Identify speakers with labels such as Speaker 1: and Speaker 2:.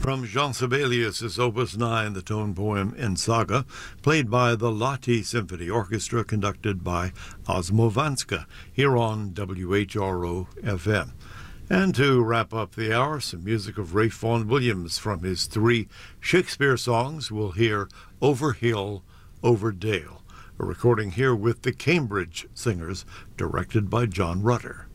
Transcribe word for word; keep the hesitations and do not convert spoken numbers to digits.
Speaker 1: from Jean Sibelius' Opus nine, the tone poem in Saga, played by the Lahti Symphony Orchestra, conducted by Osmo Vanska, here on W H R O F M. And to wrap up the hour, some music of Ralph Vaughan Williams from his three Shakespeare songs. We'll hear Over Hill, Over Dale, a recording here with the Cambridge Singers, directed by John Rutter.